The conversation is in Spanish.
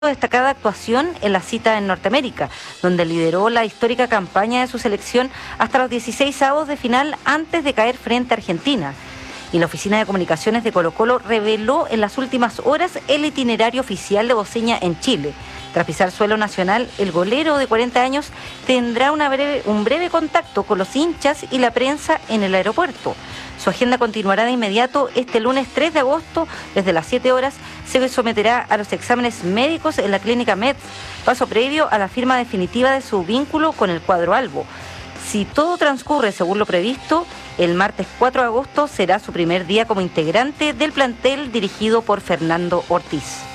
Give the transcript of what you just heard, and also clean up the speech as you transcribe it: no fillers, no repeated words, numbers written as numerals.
destacada actuación en la cita en Norteamérica, donde lideró la histórica campaña de su selección hasta los 16avos de final antes de caer frente a Argentina. Y la Oficina de Comunicaciones de Colo-Colo reveló en las últimas horas el itinerario oficial de Voseña en Chile. Tras pisar suelo nacional, el golero de 40 años tendrá un breve contacto con los hinchas y la prensa en el aeropuerto. Su agenda continuará de inmediato este lunes 3 de agosto, desde las 7 horas, se someterá a los exámenes médicos en la clínica Metz, paso previo a la firma definitiva de su vínculo con el cuadro albo. Si todo transcurre según lo previsto, el martes 4 de agosto será su primer día como integrante del plantel dirigido por Fernando Ortiz.